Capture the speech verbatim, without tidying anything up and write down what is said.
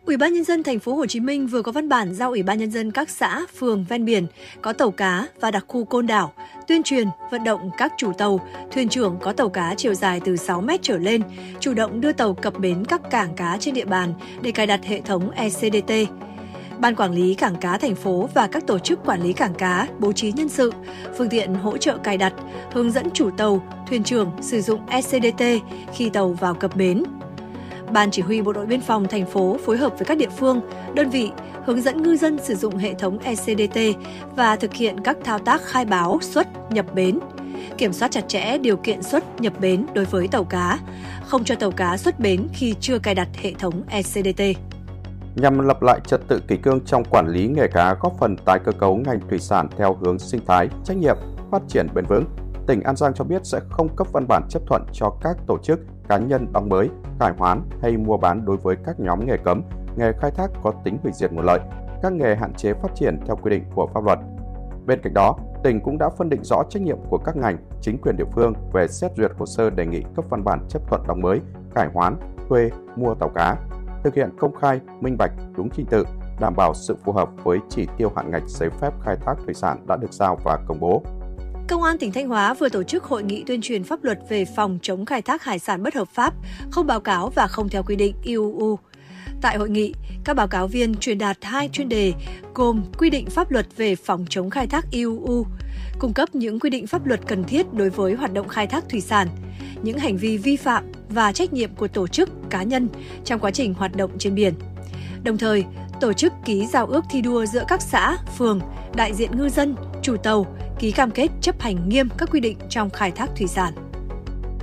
Ủy ban nhân dân thành phố Hồ Chí Minh vừa có văn bản giao Ủy ban nhân dân các xã, phường ven biển có tàu cá và đặc khu Côn Đảo tuyên truyền, vận động các chủ tàu, thuyền trưởng có tàu cá chiều dài từ sáu mét trở lên chủ động đưa tàu cập bến các cảng cá trên địa bàn để cài đặt hệ thống e xê đê tê. Ban quản lý cảng cá thành phố và các tổ chức quản lý cảng cá bố trí nhân sự, phương tiện hỗ trợ cài đặt, hướng dẫn chủ tàu, thuyền trưởng sử dụng e xê đê tê khi tàu vào cập bến. Ban chỉ huy Bộ đội Biên phòng thành phố phối hợp với các địa phương, đơn vị hướng dẫn ngư dân sử dụng hệ thống e xê đê tê và thực hiện các thao tác khai báo xuất, nhập bến, kiểm soát chặt chẽ điều kiện xuất, nhập bến đối với tàu cá, không cho tàu cá xuất bến khi chưa cài đặt hệ thống e xê đê tê. Nhằm lập lại trật tự kỷ cương trong quản lý nghề cá, góp phần tái cơ cấu ngành thủy sản theo hướng sinh thái, trách nhiệm, phát triển bền vững, tỉnh An Giang cho biết sẽ không cấp văn bản chấp thuận cho các tổ chức, cá nhân đóng mới, cải hoán hay mua bán đối với các nhóm nghề cấm, nghề khai thác có tính hủy diệt nguồn lợi, các nghề hạn chế phát triển theo quy định của pháp luật. Bên cạnh đó, tỉnh cũng đã phân định rõ trách nhiệm của các ngành, chính quyền địa phương về xét duyệt hồ sơ đề nghị cấp văn bản chấp thuận đóng mới, cải hoán, thuê, mua tàu cá, thực hiện công khai, minh bạch, đúng trình tự, đảm bảo sự phù hợp với chỉ tiêu hạn ngạch giấy phép khai thác thủy sản đã được giao và công bố. Công an tỉnh Thanh Hóa vừa tổ chức hội nghị tuyên truyền pháp luật về phòng chống khai thác hải sản bất hợp pháp, không báo cáo và không theo quy định i u u. Tại hội nghị, các báo cáo viên truyền đạt hai chuyên đề gồm quy định pháp luật về phòng chống khai thác i u u, cung cấp những quy định pháp luật cần thiết đối với hoạt động khai thác thủy sản, những hành vi vi phạm và trách nhiệm của tổ chức, cá nhân trong quá trình hoạt động trên biển. Đồng thời, tổ chức ký giao ước thi đua giữa các xã, phường, đại diện ngư dân, chủ tàu, ký cam kết chấp hành nghiêm các quy định trong khai thác thủy sản.